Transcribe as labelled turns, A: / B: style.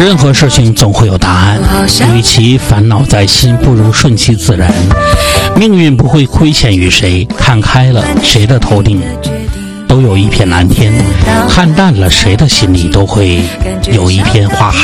A: 任何事情总会有答案，与其烦恼在心，不如顺其自然。命运不会亏欠于谁，看开了，谁的头顶都有一片蓝天；看淡了，谁的心里都会有一片花海。